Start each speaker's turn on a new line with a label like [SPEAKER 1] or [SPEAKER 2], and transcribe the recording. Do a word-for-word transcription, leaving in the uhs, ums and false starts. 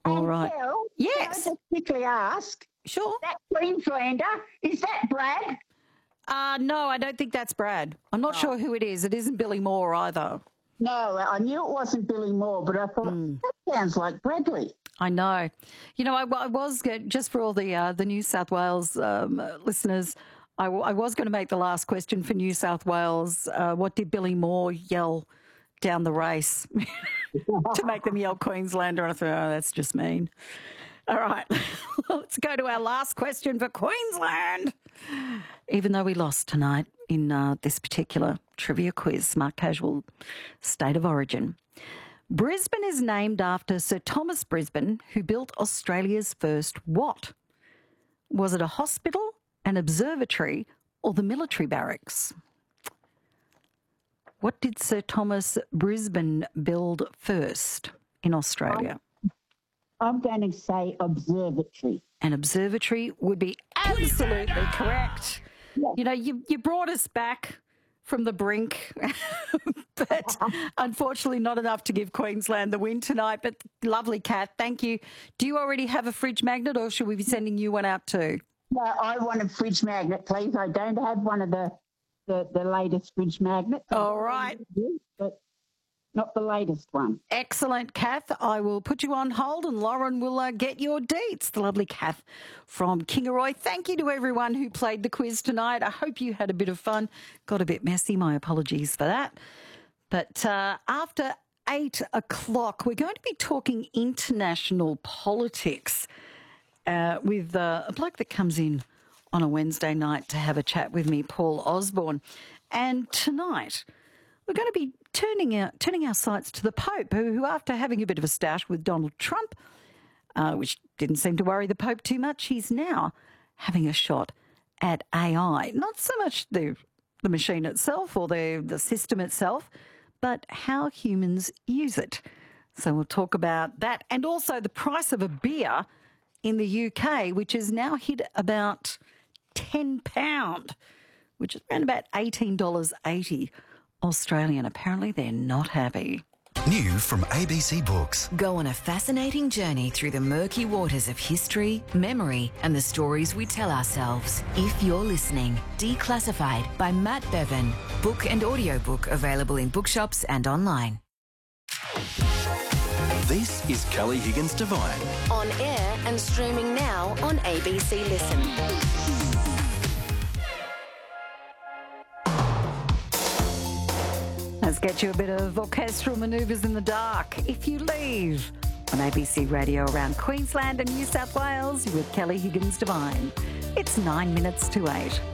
[SPEAKER 1] All
[SPEAKER 2] and
[SPEAKER 1] right.
[SPEAKER 2] Phil,
[SPEAKER 1] Yes.
[SPEAKER 2] can I just quickly ask,
[SPEAKER 1] Sure.
[SPEAKER 2] that Queenslander, is that Brad?
[SPEAKER 1] Uh, no, I don't think that's Brad. I'm not
[SPEAKER 2] Oh.
[SPEAKER 1] sure who it is. It isn't Billy Moore either.
[SPEAKER 2] No, I knew it wasn't Billy Moore, but I thought,
[SPEAKER 1] Hmm.
[SPEAKER 2] that sounds like Bradley.
[SPEAKER 1] I know. You know, I, I was, go- just for all the uh, the New South Wales um, uh, listeners, I, w- I was going to make the last question for New South Wales. Uh, what did Billy Moore yell down the race to make them yell Queenslander? I thought, oh, that's just mean. All right, let's go to our last question for Queensland. Even though we lost tonight in uh, this particular trivia quiz, Smart Casual State of Origin. Brisbane is named after Sir Thomas Brisbane, who built Australia's first what? Was it a hospital, an observatory, or the military barracks? What did Sir Thomas Brisbane build first in Australia?
[SPEAKER 2] I'm going to say observatory.
[SPEAKER 1] An observatory would be absolutely correct.
[SPEAKER 2] Yes.
[SPEAKER 1] You know, you, you brought us back from the brink, but unfortunately not enough to give Queensland the win tonight. But lovely, Kath, thank you. Do you already have a fridge magnet, or should we be sending you one out too?
[SPEAKER 2] No, I want a fridge magnet, please. I don't have one of the the, the latest fridge magnets.
[SPEAKER 1] All right.
[SPEAKER 2] But not the latest one.
[SPEAKER 1] Excellent, Kath. I will put you on hold and Lauren will uh, get your deets. The lovely Kath from Kingaroy. Thank you to everyone who played the quiz tonight. I hope you had a bit of fun. Got a bit messy. My apologies for that. But uh, after eight o'clock, we're going to be talking international politics uh, with uh, a bloke that comes in on a Wednesday night to have a chat with me, Paul Osborne. And tonight, we're going to be turning our, turning our sights to the Pope, who, who after having a bit of a stoush with Donald Trump, uh, which didn't seem to worry the Pope too much, he's now having a shot at A I. Not so much the, the machine itself or the, the system itself, but how humans use it. So we'll talk about that, and also the price of a beer in the U K, which has now hit about ten pounds, which is around about eighteen dollars eighty Australian. Apparently they're not happy.
[SPEAKER 3] New from A B C Books.
[SPEAKER 4] Go on a fascinating journey through the murky waters of history, memory, and the stories we tell ourselves. If you're listening, Declassified by Matt Bevan. Book and audiobook available in bookshops and online.
[SPEAKER 3] This is Kelly Higgins Divine.
[SPEAKER 5] On air and streaming now on A B C Listen.
[SPEAKER 1] Let's get you a bit of orchestral manoeuvres in the dark. If You Leave on A B C Radio around Queensland and New South Wales with Kelly Higgins Divine. It's nine minutes to eight.